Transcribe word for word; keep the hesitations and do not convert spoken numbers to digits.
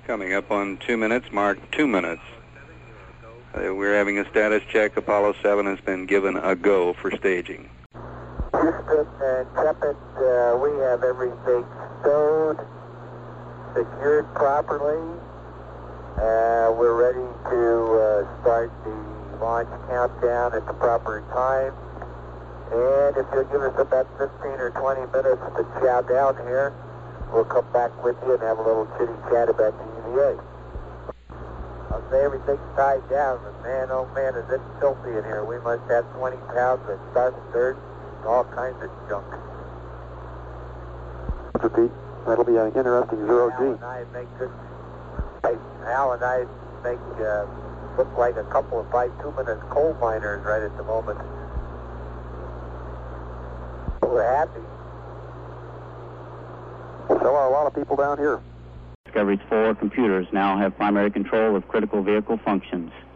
Coming up on two minutes, mark two minutes. Uh, we're having a status check. Apollo seven has been given a go for staging. Houston and Intrepid, uh, we have everything stowed, secured properly. Uh, we're ready to uh, start the launch countdown at the proper time. And if you'll give us about fifteen or twenty minutes to chow down here, we'll come back with you and have a little chitty chat about the E V A. I'll say everything's tied down, but man, oh man, is it filthy in here. We must have twenty pounds of dust, dirt, all kinds of junk. Pete, that'll be an interesting zero Al G. and I make this, Al and I make uh, look like a couple of bituminous coal miners right at the moment. We're happy. So are a lot of people down here. Discovery's four computers now have primary control of critical vehicle functions.